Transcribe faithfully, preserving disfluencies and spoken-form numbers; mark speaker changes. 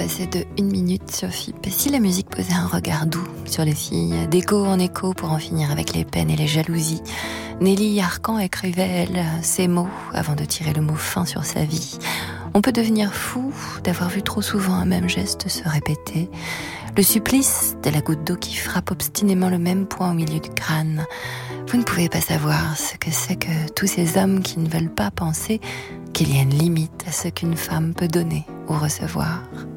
Speaker 1: passer de une minute sur F I P. Et si la musique posait un regard doux sur les filles, d'écho en écho pour en finir avec les peines et les jalousies, Nelly Arcan écrivait, elle, ces mots avant de tirer le mot fin sur sa vie. On peut devenir fou d'avoir vu trop souvent un même geste se répéter. Le supplice de la goutte d'eau qui frappe obstinément le même point au milieu du crâne. Vous ne pouvez pas savoir ce que c'est que tous ces hommes qui ne veulent pas penser qu'il y a une limite à ce qu'une femme peut donner ou recevoir.